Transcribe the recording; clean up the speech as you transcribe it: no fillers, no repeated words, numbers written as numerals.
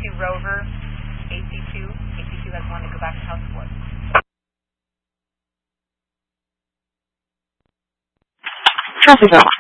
to Rover, AC2. AC2 has one to go back to house support. Traffic